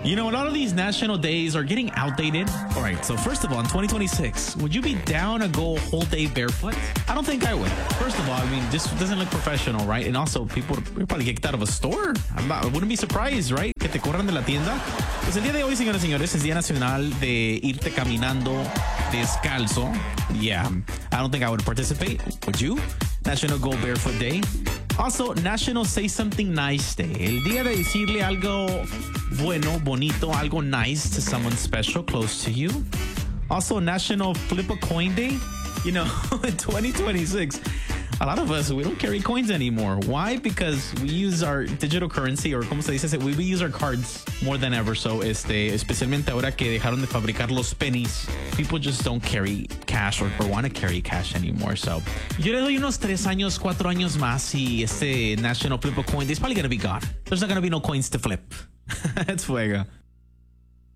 You know, a lot of these national days are getting outdated. All right, so first of all, in 2026, would you be down to go a whole day barefoot? I don't think I would. First of all, I mean, this doesn't look professional, right? And also, people are probably kicked out of a store. I wouldn't be surprised, right? Que te corran de la tienda. Pues el día de hoy, señoras y señores, es Día Nacional de irte caminando descalzo. Yeah, I don't think I would participate. Would you? National Go Barefoot Day. Also, National Say Something Nice Day. El día de decirle algo bueno, bonito, algo nice to someone special close to you. Also, National Flip a Coin Day. You know, in 2026, a lot of us, we don't carry coins anymore. Why? Because we use our digital currency, or como se dice, we use our cards more than ever. So, especialmente ahora que dejaron de fabricar los pennies, people just don't carry cash or want to carry cash anymore. So, yo le doy unos 3 años, 4 años más y este National Flip a Coin Day is probably going to be gone. There's not going to be no coins to flip. It's fuego.